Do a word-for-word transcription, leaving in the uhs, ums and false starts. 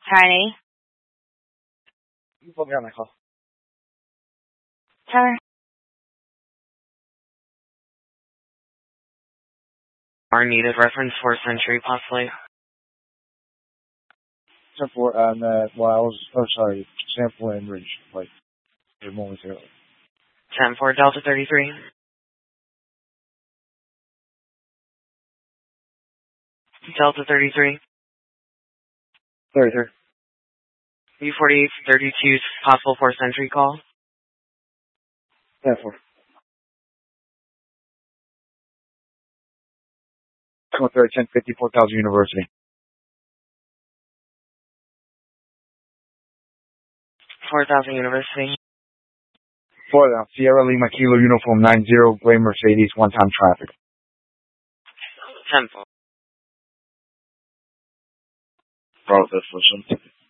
Tiny. You put me on my call. Tyler. Are needed reference for Century, possibly. ten four, um, uh, well, I was, oh, sorry, sample and Ridge, like, a moment ago. ten four, Delta thirty-three. Delta thirty-three. thirty-three. U forty-eight thirty-two, possible for Century call. ten four. ten thirty, ten fifty, four thousand University. four thousand University. four thousand, Sierra Lima Kilo Uniform nine zero, Gray Mercedes, one-time traffic. ten four. Process, listen.